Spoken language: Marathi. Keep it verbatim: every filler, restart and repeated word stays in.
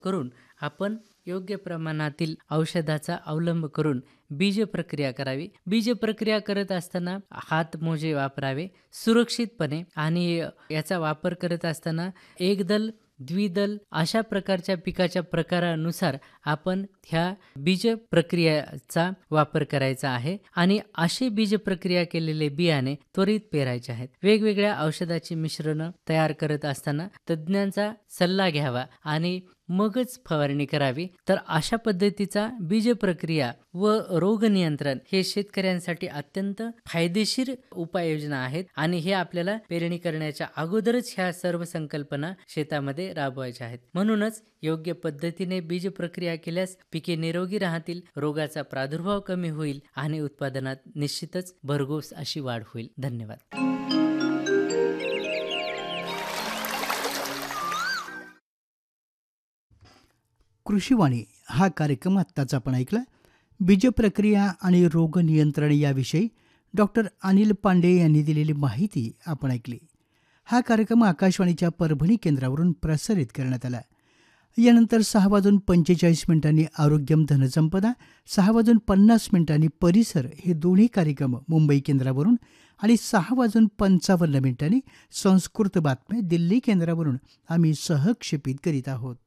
करून आपण योग्य प्रमाणातील औषधाचा अवलंब करून बीज प्रक्रिया करावी. बीज प्रक्रिया करत असताना हातमोजे वापरावे सुरक्षितपणे आणि याचा वापर करत असताना एकदल द्विदल अशा प्रकारच्या पिकाच्या प्रकारानुसार आपण ह्या बीज प्रक्रियेचा वापर करायचा आहे आणि असे बीज प्रक्रिया केलेले बियाणे त्वरित पेरायचे आहेत. वेगवेगळ्या औषधाची मिश्रण तयार करत असताना तज्ज्ञांचा सल्ला घ्यावा आणि मगच फवारणी करावी. तर अशा पद्धतीचा बीज प्रक्रिया व रोग नियंत्रण हे शेतकऱ्यांसाठी अत्यंत फायदेशीर उपाययोजना आहेत आणि हे आपल्याला पेरणी करण्याच्या अगोदरच ह्या सर्व संकल्पना शेतामध्ये राबवायच्या आहेत. म्हणूनच योग्य पद्धतीने बीज प्रक्रिया केल्यास पिके निरोगी राहतील, रोगाचा प्रादुर्भाव कमी होईल आणि उत्पादनात निश्चितच भरघोस अशी वाढ होईल. धन्यवाद. कृषीवाणी हा कार्यक्रम आत्ताच आपण ऐकला. बीजप्रक्रिया आणि रोग नियंत्रण याविषयी डॉक्टर अनिल पांडे यांनी दिलेली माहिती आपण ऐकली. हा कार्यक्रम आकाशवाणीच्या परभणी केंद्रावरून प्रसारित करण्यात आला. यानंतर सहा वाजून पंचेचाळीस मिनिटांनी आरोग्यम धनसंपदा, सहा वाजून पन्नास मिनिटांनी परिसर हे दोन्ही कार्यक्रम मुंबई केंद्रावरून आणि सहा वाजून पंचावन्न मिनिटांनी संस्कृत बातम्या दिल्ली केंद्रावरून आम्ही सहक्षेपित करीत आहोत.